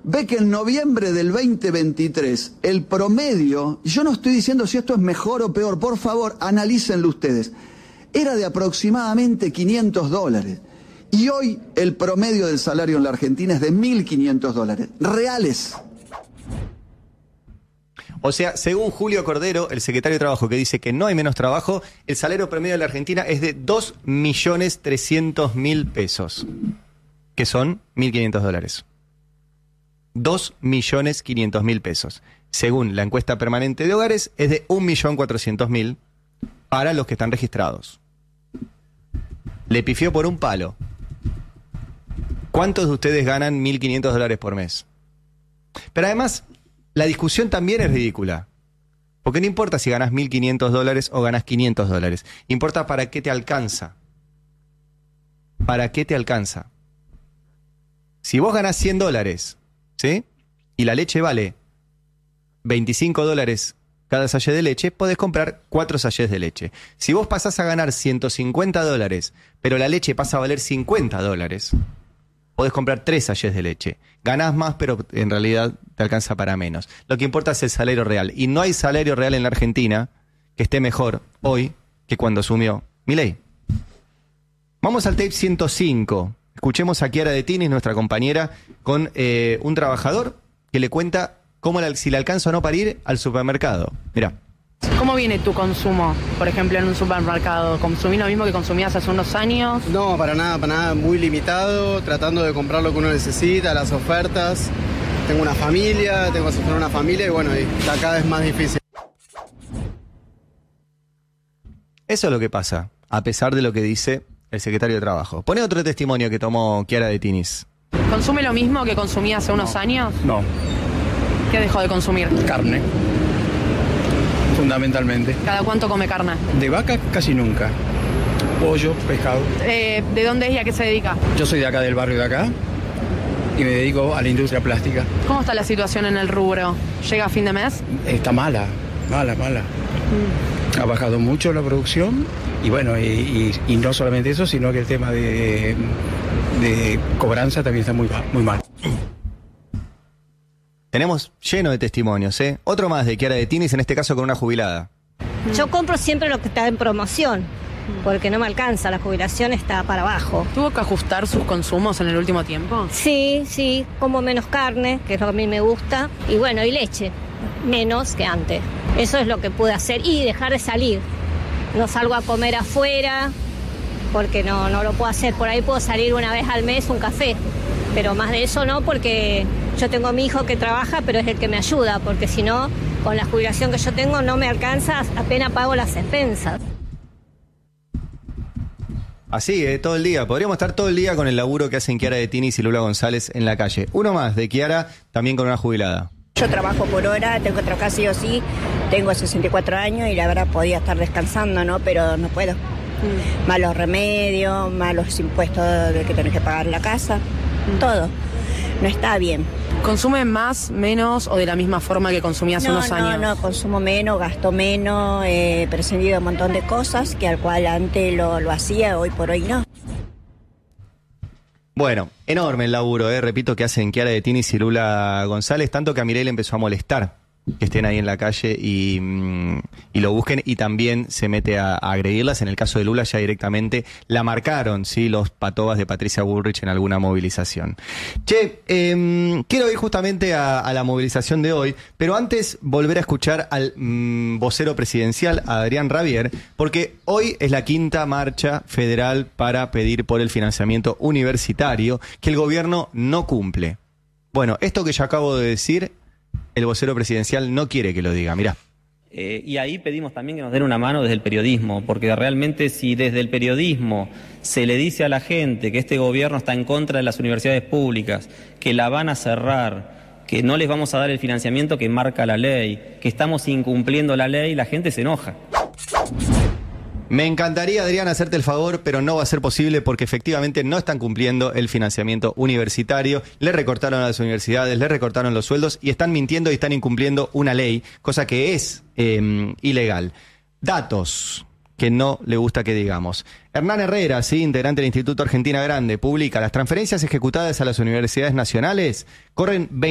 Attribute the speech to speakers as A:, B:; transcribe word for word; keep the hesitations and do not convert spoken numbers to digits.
A: ve que en noviembre del veinte veintitrés el promedio, y yo no estoy diciendo si esto es mejor o peor, por favor, analícenlo ustedes, era de aproximadamente quinientos dólares. Y hoy el promedio del salario en la Argentina es de mil quinientos dólares, reales.
B: O sea, según Julio Cordero, el secretario de Trabajo, que dice que no hay menos trabajo, el salario promedio de la Argentina es de dos millones trescientos mil pesos, que son mil quinientos dólares. dos millones quinientos mil pesos. Según la encuesta permanente de hogares, es de un millón cuatrocientos mil para los que están registrados. Le pifió por un palo. ¿Cuántos de ustedes ganan mil quinientos dólares por mes? Pero además, la discusión también es ridícula. Porque no importa si ganas mil quinientos dólares o ganas quinientos dólares. Importa para qué te alcanza. ¿Para qué te alcanza? Si vos ganás cien dólares, ¿sí? Y la leche vale veinticinco dólares cada sachet de leche, podés comprar cuatro sachets de leche. Si vos pasás a ganar ciento cincuenta dólares, pero la leche pasa a valer cincuenta dólares, podés comprar tres sachets de leche. Ganás más, pero en realidad te alcanza para menos. Lo que importa es el salario real. Y no hay salario real en la Argentina que esté mejor hoy que cuando asumió Milei. Vamos al tape ciento cinco. Escuchemos a Chiara De Tinis, nuestra compañera, con eh, un trabajador que le cuenta cómo la, si le alcanza o no para ir al supermercado. Mirá.
C: ¿Cómo viene tu consumo, por ejemplo, en un supermercado? ¿Consumís lo mismo que consumías hace unos años?
D: No, para nada, para nada, muy limitado, tratando de comprar lo que uno necesita, las ofertas. Tengo una familia, tengo que sostener una familia y bueno, y está cada vez más difícil.
B: Eso es lo que pasa, a pesar de lo que dice el secretario de Trabajo. Pone otro testimonio que tomó Chiara De Tinis.
C: ¿Consume lo mismo que consumía hace unos
E: no,
C: años?
E: No.
C: ¿Qué dejó de consumir?
E: Carne. Fundamentalmente.
C: ¿Cada cuánto come carne?
E: De vaca casi nunca. Pollo, pescado.
C: Eh, ¿De dónde es y a qué se dedica?
E: Yo soy de acá, del barrio de acá, y me dedico a la industria plástica.
C: ¿Cómo está la situación en el rubro? ¿Llega a fin de mes?
E: Está mala, mala, mala. Mm. Ha bajado mucho la producción y bueno, y, y, y no solamente eso, sino que el tema de, de cobranza también está muy, muy mal.
B: Tenemos lleno de testimonios, ¿eh? Otro más de Chiara De Tinis, en este caso con una jubilada.
F: Yo compro siempre lo que está en promoción, porque no me alcanza, la jubilación está para abajo.
C: ¿Tuvo que ajustar sus consumos en el último tiempo?
F: Sí, sí, como menos carne, que es lo que a mí me gusta, y bueno, y leche, menos que antes. Eso es lo que pude hacer, y dejar de salir. No salgo a comer afuera, porque no, no lo puedo hacer. Por ahí puedo salir una vez al mes un café, pero más de eso no, porque yo tengo a mi hijo que trabaja, pero es el que me ayuda, porque si no, con la jubilación que yo tengo no me alcanza, apenas pago las expensas.
B: Así, ¿eh? Todo el día. Podríamos estar todo el día con el laburo que hacen Chiara De Tinis y Lula González en la calle. Uno más de Chiara, también con una jubilada.
G: Yo trabajo por hora, tengo que trabajar sí o sí, tengo sesenta y cuatro años y la verdad podía estar descansando, ¿no? Pero no puedo. Mm. Malos remedios, malos impuestos de que tenés que pagar la casa, mm. todo. No está bien.
C: ¿Consume más, menos o de la misma forma que consumía hace
G: no,
C: unos años?
G: No, no, consumo menos, gasto menos, he prescindido un montón de cosas que al cual antes lo, lo hacía, hoy por hoy no.
B: Bueno, enorme el laburo, eh, repito, que hacen Chiara De Tinis y Lula González, tanto que a Milei le empezó a molestar que estén ahí en la calle y, mm, y lo busquen, y también se mete a, a agredirlas. En el caso de Lula ya directamente la marcaron, ¿sí?, los patobas de Patricia Bullrich en alguna movilización. Che, eh, quiero ir justamente a, a la movilización de hoy, pero antes volver a escuchar al mm, vocero presidencial, a Adrián Rabier, porque hoy es la quinta marcha federal para pedir por el financiamiento universitario que el gobierno no cumple. Bueno, esto que yo acabo de decir, el vocero presidencial no quiere que lo diga, mirá.
H: Eh, y ahí pedimos también que nos den una mano desde el periodismo, porque realmente si desde el periodismo se le dice a la gente que este gobierno está en contra de las universidades públicas, que la van a cerrar, que no les vamos a dar el financiamiento que marca la ley, que estamos incumpliendo la ley, la gente se enoja.
B: Me encantaría, Adrián, hacerte el favor, pero no va a ser posible porque efectivamente no están cumpliendo el financiamiento universitario. Le recortaron a las universidades, le recortaron los sueldos y están mintiendo y están incumpliendo una ley, cosa que es eh, ilegal. Datos que no le gusta que digamos. Hernán Herrera, sí, integrante del Instituto Argentina Grande, publica: las transferencias ejecutadas a las universidades nacionales corren veinte